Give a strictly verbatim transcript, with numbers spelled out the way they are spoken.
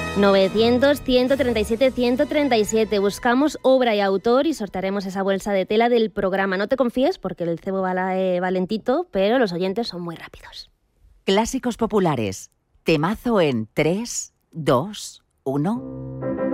novecientos, ciento treinta y siete, ciento treinta y siete. Buscamos obra y autor y sortearemos esa bolsa de tela del programa. No te confíes porque el cebo va, la, eh, va lentito, pero los oyentes son muy rápidos. Clásicos populares. Temazo en tres, dos, uno...